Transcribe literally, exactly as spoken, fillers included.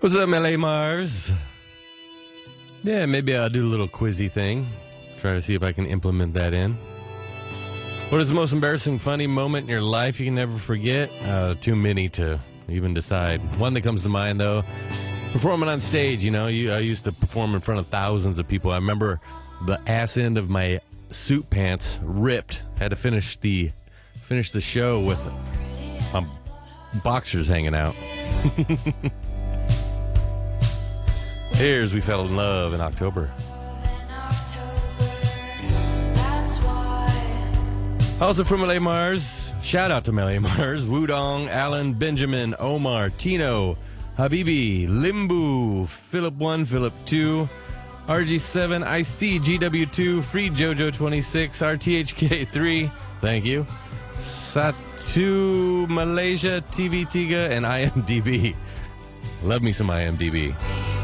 What's up, L A Mars? Yeah, maybe I'll do a little quizzy thing. Try to see if I can implement that in. What is the most embarrassing, funny moment in your life you can never forget? Uh, too many to even decide. One that comes to mind, though, performing on stage. You know, you, I used to perform in front of thousands of people. I remember the ass end of my suit pants ripped. Had to finish the finish the show with my boxers hanging out. Here's We Fell in Love in October. Also from L A Mars, shout out to L A Mars, Wudong, Alan, Benjamin, Omar, Tino, Habibi, Limbu, Philip one, Philip two, R G seven, I C, G W two, Free Jojo twenty-six, R T H K three, thank you, Satu, Malaysia, T V Tiga, and I M D B. Love me some I M D B.